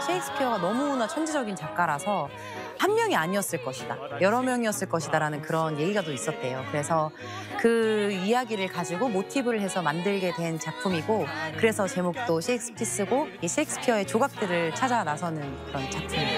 셰익스피어가 너무나 천재적인 작가라서 한 명이 아니었을 것이다, 여러 명이었을 것이다라는 그런 얘기가 또 있었대요. 그래서 그 이야기를 가지고 모티브를 해서 만들게 된 작품이고, 그래서 제목도 셰익스피스고 이 셰익스피어의 조각들을 찾아 나서는 그런 작품이에요.